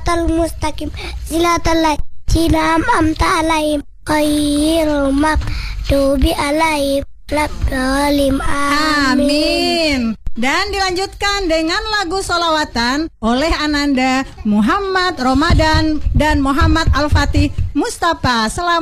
siratal mustaqim siratal ladzina an'amta 'alaihim ghairil maghdubi alaihim waladdallin. Amin. Dan dilanjutkan dengan lagu sholawatan oleh Ananda Muhammad Ramadan dan Muhammad Al-Fatih Mustafa. Selamat